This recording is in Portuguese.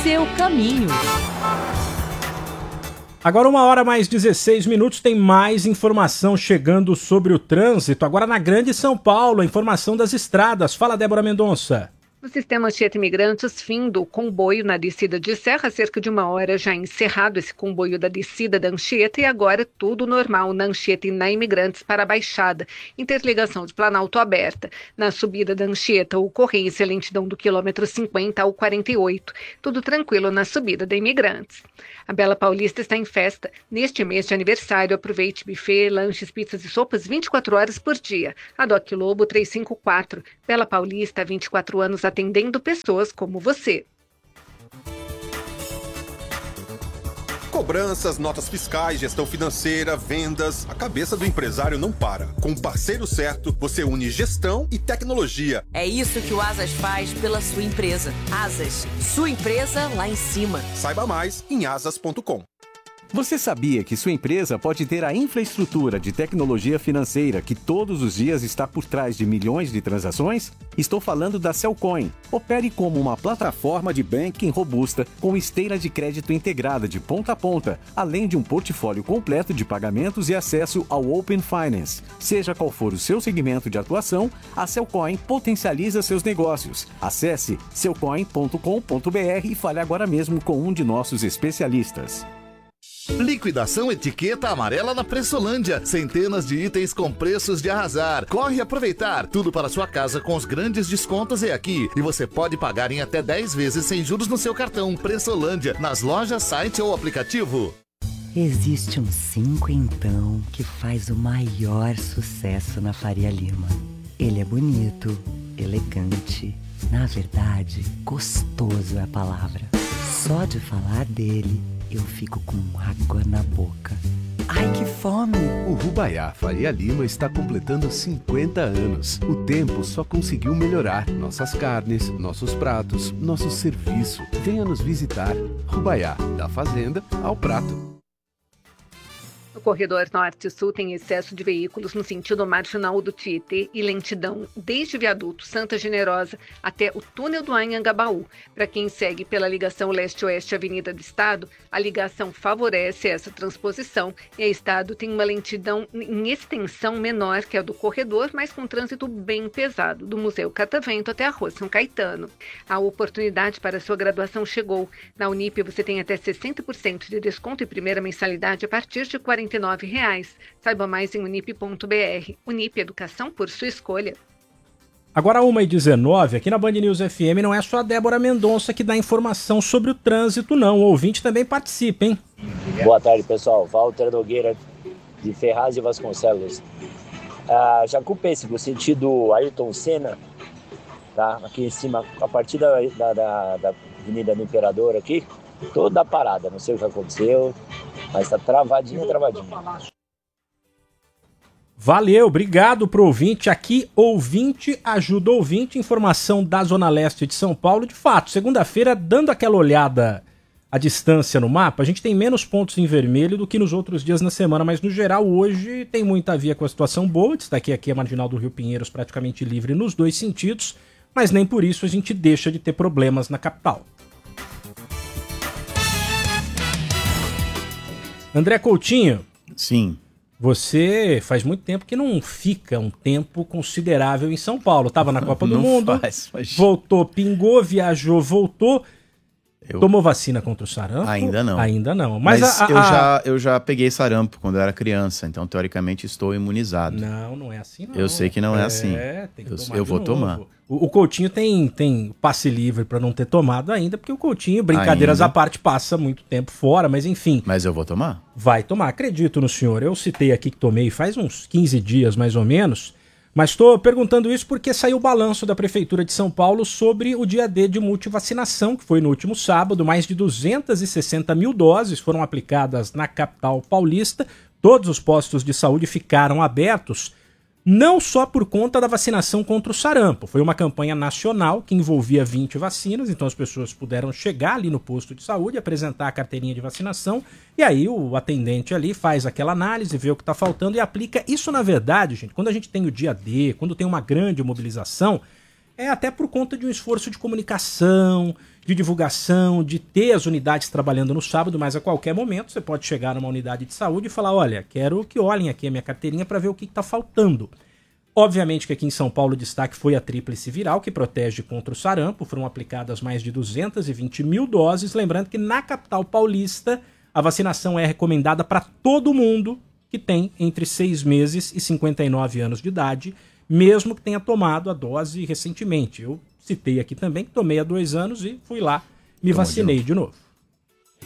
seu caminho. Agora 1h mais 16, tem mais informação chegando sobre o trânsito. Agora na Grande São Paulo, a informação das estradas. Fala, Débora Mendonça. No sistema Anchieta Imigrantes, fim do comboio na descida de Serra, cerca de 1 hora já encerrado esse comboio da descida da Anchieta e agora tudo normal na Anchieta e na Imigrantes para a Baixada. Interligação de Planalto aberta. Na subida da Anchieta, ocorrência lentidão do quilômetro 50 ao 48. Tudo tranquilo na subida da Imigrantes. A Bela Paulista está em festa. Neste mês de aniversário, aproveite buffet, lanches, pizzas e sopas 24 horas por dia. A Doc Lobo 354. Bela Paulista, há 24 anos atendendo pessoas como você. Cobranças, notas fiscais, gestão financeira, vendas. A cabeça do empresário não para. Com o parceiro certo, você une gestão e tecnologia. É isso que o Asas faz pela sua empresa. Asas, sua empresa lá em cima. Saiba mais em asas.com. Você sabia que sua empresa pode ter a infraestrutura de tecnologia financeira que todos os dias está por trás de milhões de transações? Estou falando da Cellcoin. Opere como uma plataforma de banking robusta com esteira de crédito integrada de ponta a ponta, além de um portfólio completo de pagamentos e acesso ao Open Finance. Seja qual for o seu segmento de atuação, a Cellcoin potencializa seus negócios. Acesse cellcoin.com.br e fale agora mesmo com um de nossos especialistas. Liquidação etiqueta amarela na Pressolândia. Centenas de itens com preços de arrasar. Corre aproveitar. Tudo para sua casa com os grandes descontos é aqui. E você pode pagar em até 10 vezes sem juros no seu cartão. Pressolândia, nas lojas, site ou aplicativo. Existe um 5 então que faz o maior sucesso na Faria Lima. Ele é bonito, elegante, na verdade, gostoso é a palavra. Só de falar dele, eu fico com água na boca. Ai, que fome! O Rubaiá Faria Lima está completando 50 anos. O tempo só conseguiu melhorar nossas carnes, nossos pratos, nosso serviço. Venha nos visitar. Rubaiá, da fazenda ao prato. O corredor norte-sul tem excesso de veículos no sentido marginal do Tietê e lentidão desde o viaduto Santa Generosa até o túnel do Anhangabaú. Para quem segue pela ligação leste-oeste Avenida do Estado, a ligação favorece essa transposição e a Estado tem uma lentidão em extensão menor que a do corredor, mas com trânsito bem pesado, do Museu Catavento até a Rua São Caetano. A oportunidade para sua graduação chegou. Na Unip você tem até 60% de desconto e primeira mensalidade a partir de R$ 49,00. Saiba mais em unip.br. Unip, educação por sua escolha. Agora 1h19, aqui na Band News FM, não é só a Débora Mendonça que dá informação sobre o trânsito, não. O ouvinte também participa, hein? Boa tarde, pessoal. Walter Nogueira, de Ferraz de Vasconcelos. Jacupense, no sentido Ayrton Senna, tá? Aqui em cima, a partir da Avenida do Imperador aqui, toda parada. Não sei o que aconteceu, mas tá travadinha. Valeu, obrigado pro ouvinte. Aqui, ouvinte ajuda ouvinte. Informação da Zona Leste de São Paulo. De fato, segunda-feira, dando aquela olhada à distância no mapa, a gente tem menos pontos em vermelho do que nos outros dias na semana, mas no geral hoje tem muita via com a situação boa. Destaquei aqui a Marginal do Rio Pinheiros praticamente livre nos dois sentidos, mas nem por isso a gente deixa de ter problemas na capital. André Coutinho. Sim. Você faz muito tempo que não fica um tempo considerável em São Paulo. Tava na Copa do Mundo, voltou, pingou, viajou, voltou. Tomou vacina contra o sarampo? Ainda não. Ainda não. Mas eu já peguei sarampo quando eu era criança, então teoricamente estou imunizado. Não é assim não. Eu sei que não é assim. Tem que tomar eu vou tomar. O Coutinho tem passe livre para não ter tomado ainda, porque o Coutinho, brincadeiras à parte, passa muito tempo fora, mas enfim. Mas eu vou tomar? Vai tomar, acredito no senhor. Eu citei aqui que tomei faz uns 15 dias mais ou menos. Mas estou perguntando isso porque saiu o balanço da Prefeitura de São Paulo sobre o dia D de multivacinação, que foi no último sábado. Mais de 260 mil doses foram aplicadas na capital paulista. Todos os postos de saúde ficaram abertos, não só por conta da vacinação contra o sarampo. Foi uma campanha nacional que envolvia 20 vacinas, então as pessoas puderam chegar ali no posto de saúde, apresentar a carteirinha de vacinação, e aí o atendente ali faz aquela análise, vê o que está faltando e aplica. Isso, na verdade, gente, quando a gente tem o dia D, quando tem uma grande mobilização, É até por conta de um esforço de comunicação, de divulgação, de ter as unidades trabalhando no sábado, mas a qualquer momento você pode chegar numa unidade de saúde e falar, olha, quero que olhem aqui a minha carteirinha para ver o que está faltando. Obviamente que aqui em São Paulo o destaque foi a tríplice viral, que protege contra o sarampo. Foram aplicadas mais de 220 mil doses. Lembrando que na capital paulista a vacinação é recomendada para todo mundo que tem entre 6 meses e 59 anos de idade, mesmo que tenha tomado a dose recentemente. Eu citei aqui também que tomei há 2 anos e fui lá, me vacinei de novo.